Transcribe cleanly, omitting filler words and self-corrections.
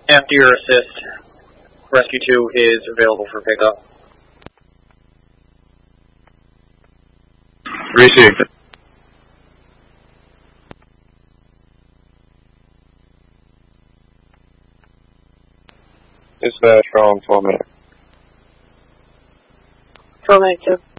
After your assist, Rescue 2 is available for pickup. Received. Dispatch from 12 minutes. 12 minutes,